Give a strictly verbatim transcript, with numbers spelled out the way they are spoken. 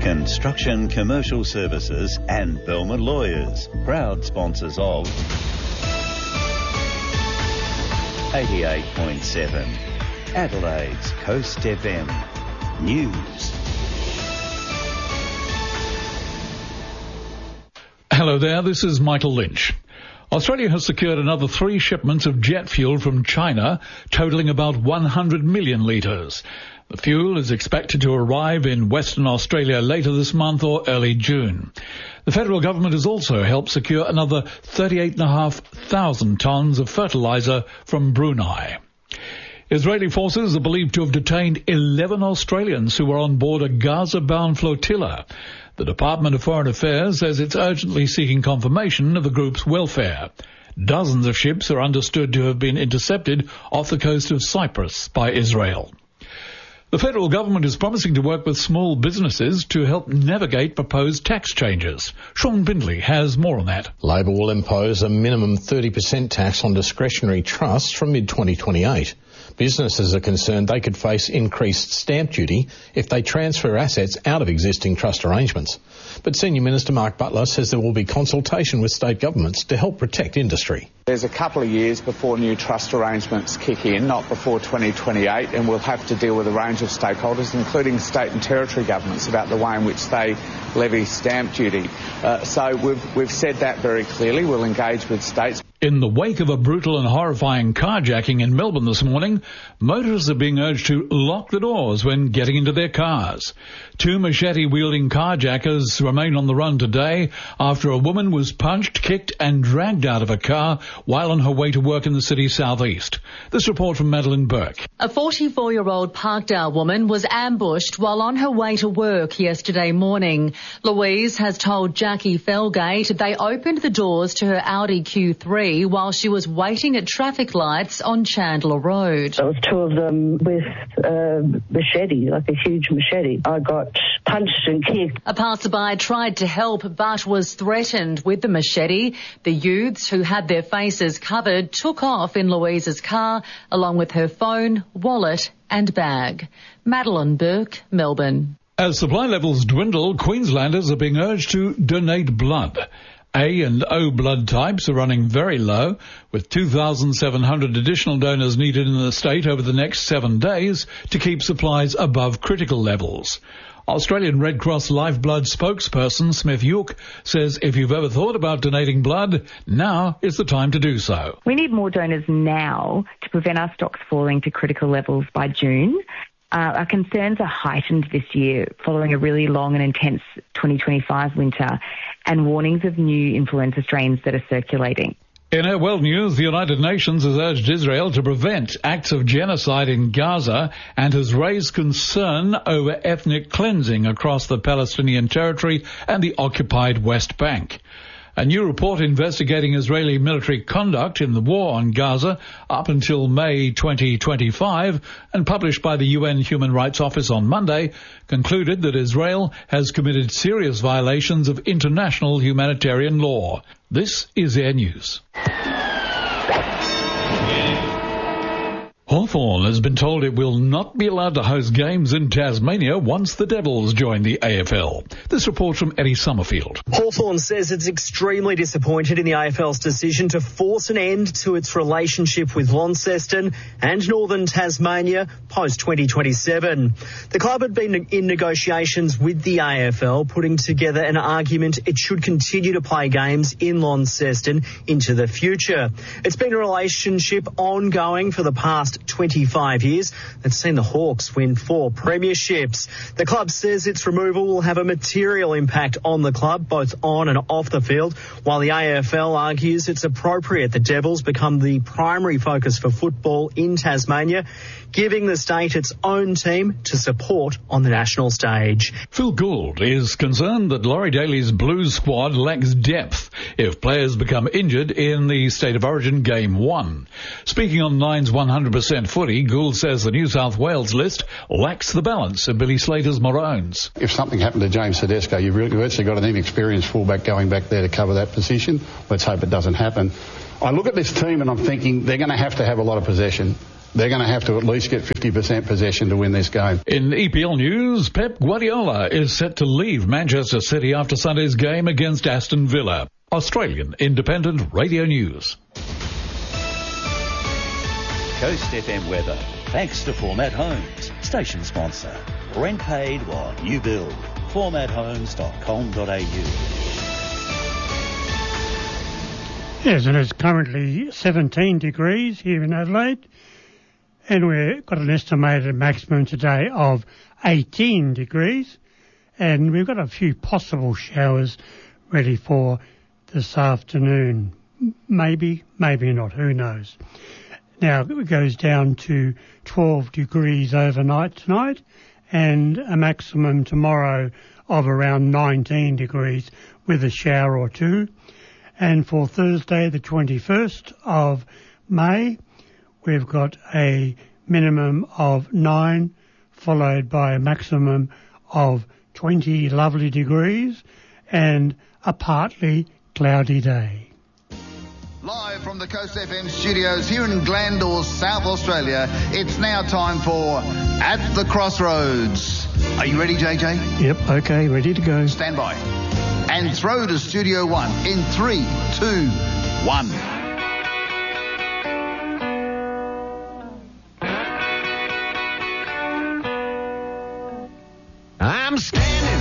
Construction Commercial Services and Belmont Lawyers, proud sponsors of eighty-eight point seven, Adelaide's Coast F M News. Hello there, this is Michael Lynch. Australia has secured another three shipments of jet fuel from China, totalling about one hundred million litres. The fuel is expected to arrive in Western Australia later this month or early June. The federal government has also helped secure another thirty-eight thousand five hundred tonnes of fertiliser from Brunei. Israeli forces are believed to have detained eleven Australians who were on board a Gaza-bound flotilla. The Department of Foreign Affairs says it's urgently seeking confirmation of the group's welfare. Dozens of ships are understood to have been intercepted off the coast of Cyprus by Israel. The federal government is promising to work with small businesses to help navigate proposed tax changes. Sean Bindley has more on that. Labor will impose a minimum thirty percent tax on discretionary trusts from mid twenty twenty-eight. Businesses are concerned they could face increased stamp duty if they transfer assets out of existing trust arrangements. But Senior Minister Mark Butler says there will be consultation with state governments to help protect industry. There's a couple of years before new trust arrangements kick in, not before twenty twenty-eight, and we'll have to deal with a range of stakeholders, including state and territory governments, about the way in which they levy stamp duty. Uh, so we've, we've said that very clearly. We'll engage with states. In the wake of a brutal and horrifying carjacking in Melbourne this morning, motorists are being urged to lock the doors when getting into their cars. Two machete-wielding carjackers remain on the run today after a woman was punched, kicked and dragged out of a car while on her way to work in the city's southeast. This report from Madeline Burke. A forty-four-year-old Parkdale woman was ambushed while on her way to work yesterday morning. Louise has told Jackie Felgate they opened the doors to her Audi Q three while she was waiting at traffic lights on Chandler Road. There was two of them with a machete, like a huge machete. I got punched and kicked. A passerby tried to help but was threatened with the machete. The youths, who had their faces covered, took off in Louise's car along with her phone, wallet and bag. Madeline Burke, Melbourne. As supply levels dwindle, Queenslanders are being urged to donate blood. A and O blood types are running very low, with two thousand seven hundred additional donors needed in the state over the next seven days to keep supplies above critical levels. Australian Red Cross Lifeblood spokesperson Smith Yook says if you've ever thought about donating blood, now is the time to do so. We need more donors now to prevent our stocks falling to critical levels by June. Uh, our concerns are heightened this year following a really long and intense twenty twenty-five winter and warnings of new influenza strains that are circulating. In our world news, the United Nations has urged Israel to prevent acts of genocide in Gaza and has raised concern over ethnic cleansing across the Palestinian territory and the occupied West Bank. A new report investigating Israeli military conduct in the war on Gaza up until May twenty twenty-five and published by the U N Human Rights Office on Monday concluded that Israel has committed serious violations of international humanitarian law. This is Air News. Hawthorn has been told it will not be allowed to host games in Tasmania once the Devils join the A F L. This report from Eddie Summerfield. Hawthorn says it's extremely disappointed in the A F L's decision to force an end to its relationship with Launceston and Northern Tasmania post twenty twenty-seven. The club had been in negotiations with the A F L, putting together an argument it should continue to play games in Launceston into the future. It's been a relationship ongoing for the past twenty-five years that's seen the Hawks win four premierships. The club says its removal will have a material impact on the club, both on and off the field, while the A F L argues it's appropriate the Devils become the primary focus for football in Tasmania, giving the state its own team to support on the national stage. Phil Gould is concerned that Laurie Daly's Blues squad lacks depth if players become injured in the State of Origin Game one. Speaking on Nine's one hundred percent footy, Gould says the New South Wales list lacks the balance of Billy Slater's Maroons. If something happened to James Tedesco, you've really virtually got an inexperienced fullback going back there to cover that position. Let's hope it doesn't happen. I look at this team and I'm thinking they're going to have to have a lot of possession. they're going to have to at least get fifty percent possession to win this game. In E P L news, Pep Guardiola is set to leave Manchester City after Sunday's game against Aston Villa. Australian Independent Radio News. Coast F M weather. Thanks to Format Homes, station sponsor. Rent paid while you build. format homes dot com dot a u. Yes, and it's currently seventeen degrees here in Adelaide, and we've got an estimated maximum today of eighteen degrees, and we've got a few possible showers ready for this afternoon. Maybe, maybe not, who knows. Now it goes down to twelve degrees overnight tonight, and a maximum tomorrow of around nineteen degrees with a shower or two. And for Thursday, the twenty-first of May, we've got a minimum of nine, followed by a maximum of twenty lovely degrees, and a partly cloudy day. Live from the Coast F M studios here in Glandore, South Australia, it's now time for At the Crossroads. Are you ready, J J? Yep, okay, ready to go. Stand by. And throw to Studio One in three, two, one. I'm standing